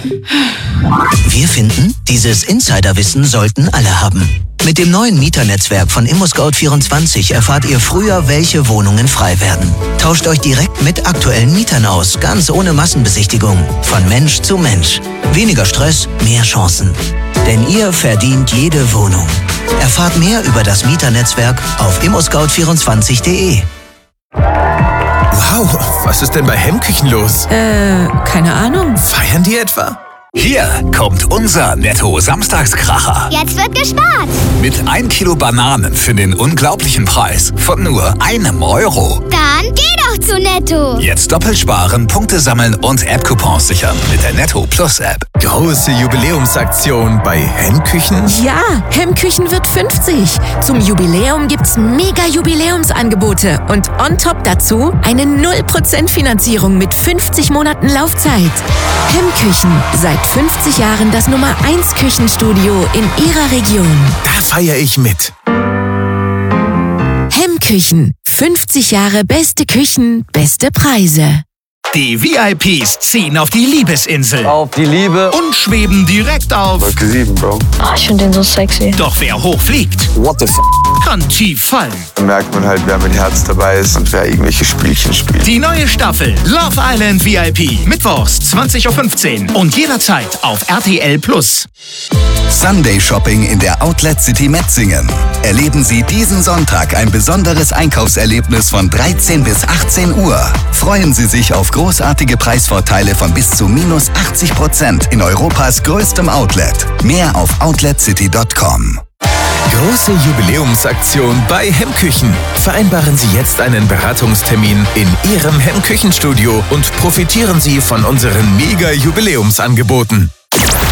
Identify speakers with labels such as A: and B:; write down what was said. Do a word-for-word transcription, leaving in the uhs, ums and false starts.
A: Wir finden, dieses Insiderwissen sollten alle haben. Mit dem neuen Mieternetzwerk von ImmoScout vierundzwanzig erfahrt ihr früher, welche Wohnungen frei werden. Tauscht euch direkt mit aktuellen Mietern aus, ganz ohne Massenbesichtigung. Von Mensch zu Mensch. Weniger Stress, mehr Chancen. Denn ihr verdient jede Wohnung. Erfahrt mehr über das Mieternetzwerk auf immoscout vierundzwanzig punkt de.
B: Wow, was ist denn bei Hemmküchen los?
C: Äh, keine Ahnung.
B: Feiern die etwa?
D: Hier kommt unser Netto-Samstagskracher.
E: Jetzt wird gespart.
D: Mit ein Kilo Bananen für den unglaublichen Preis von nur einem Euro.
E: Dann geh doch zu Netto.
D: Jetzt doppelt sparen, Punkte sammeln und App-Coupons sichern mit der Netto Plus App.
B: Große Jubiläumsaktion bei Hemmküchen?
C: Ja, Hemmküchen wird fünfzig. Zum Jubiläum gibt's mega Jubiläumsangebote und on top dazu eine null Prozent Finanzierung mit fünfzig Monaten Laufzeit. Hemmküchen, seit fünfzig Jahren das Nummer eins Küchenstudio in Ihrer Region.
B: Da feiere ich mit.
C: Hemmküchen, fünfzig Jahre beste Küchen, beste Preise.
F: Die V I Ps ziehen auf die Liebesinsel.
G: Auf die Liebe.
F: Und schweben direkt auf.
G: Wolke sieben, Bro.
H: Oh, ich finde den so sexy.
F: Doch wer hoch fliegt,
G: What the f***?
F: kann tief fallen.
G: Da merkt man halt, wer mit Herz dabei ist und wer irgendwelche Spielchen spielt.
F: Die neue Staffel Love Island V I P. Mittwochs zwanzig Uhr fünfzehn und jederzeit auf R T L Plus.
I: Sunday Shopping in der Outlet City Metzingen. Erleben Sie diesen Sonntag ein besonderes Einkaufserlebnis von dreizehn bis achtzehn Uhr. Freuen Sie sich auf großartige Preisvorteile von bis zu minus achtzig Prozent in Europas größtem Outlet. Mehr auf outlet city punkt com.
B: Große Jubiläumsaktion bei Hemmküchen. Vereinbaren Sie jetzt einen Beratungstermin in Ihrem Hemmküchenstudio und profitieren Sie von unseren Mega-Jubiläumsangeboten.